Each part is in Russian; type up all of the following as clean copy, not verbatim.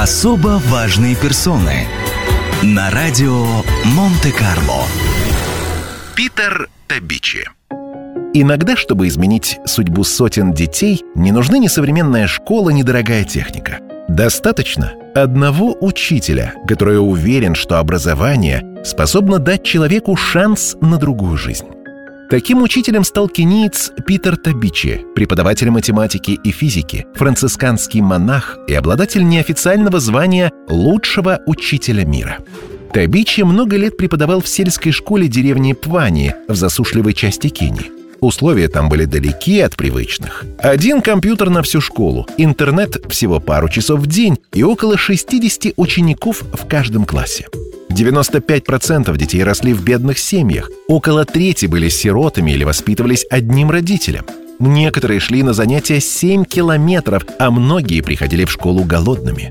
Особо важные персоны на радио Монте-Карло. Питер Табичи. Иногда, чтобы изменить судьбу сотен детей, не нужны ни современная школа, ни дорогая техника. Достаточно одного учителя, который уверен, что образование способно дать человеку шанс на другую жизнь. Таким учителем стал кениец Питер Табичи, преподаватель математики и физики, францисканский монах и обладатель неофициального звания лучшего учителя мира. Табичи много лет преподавал в сельской школе деревни Пвани в засушливой части Кении. Условия там были далеки от привычных. Один компьютер на всю школу, интернет всего пару часов в день и около 60 учеников в каждом классе. 95% детей росли в бедных семьях, около трети были сиротами или воспитывались одним родителем. Некоторые шли на занятия 7 километров, а многие приходили в школу голодными.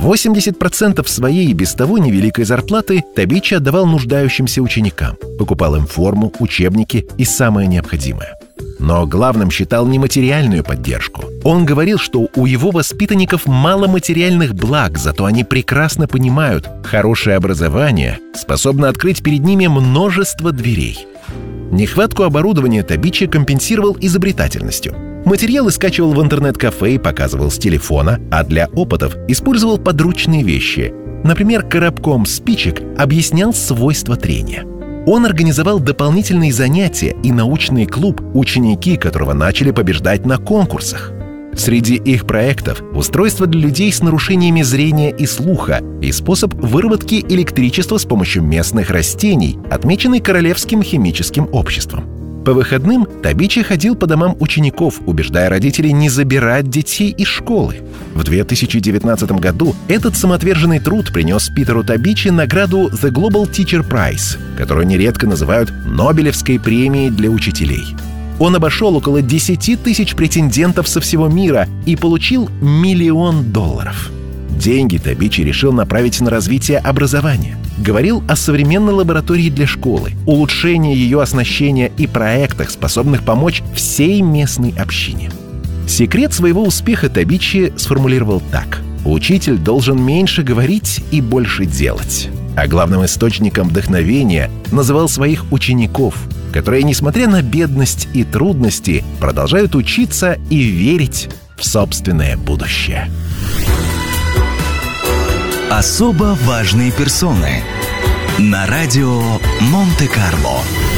80% своей и без того невеликой зарплаты Табичи отдавал нуждающимся ученикам, покупал им форму, учебники и самое необходимое. Но главным считал не материальную поддержку. Он говорил, что у его воспитанников мало материальных благ, зато они прекрасно понимают, хорошее образование способно открыть перед ними множество дверей. Нехватку оборудования Табичи компенсировал изобретательностью. Материалы скачивал в интернет-кафе и показывал с телефона, а для опытов использовал подручные вещи. Например, коробком спичек объяснял свойства трения. Он организовал дополнительные занятия и научный клуб, ученики которого начали побеждать на конкурсах. Среди их проектов — устройство для людей с нарушениями зрения и слуха и способ выработки электричества с помощью местных растений, отмеченный Королевским химическим обществом. По выходным Табичи ходил по домам учеников, убеждая родителей не забирать детей из школы. В 2019 году этот самоотверженный труд принес Питеру Табичи награду The Global Teacher Prize, которую нередко называют Нобелевской премией для учителей. Он обошел около 10 тысяч претендентов со всего мира и получил $1 миллион. Деньги Табичи решил направить на развитие образования. Говорил о современной лаборатории для школы, улучшении ее оснащения и проектах, способных помочь всей местной общине. Секрет своего успеха Табичи сформулировал так: учитель должен меньше говорить и больше делать. А главным источником вдохновения называл своих учеников, которые, несмотря на бедность и трудности, продолжают учиться и верить в собственное будущее. Особо важные персоны на радио Монте-Карло.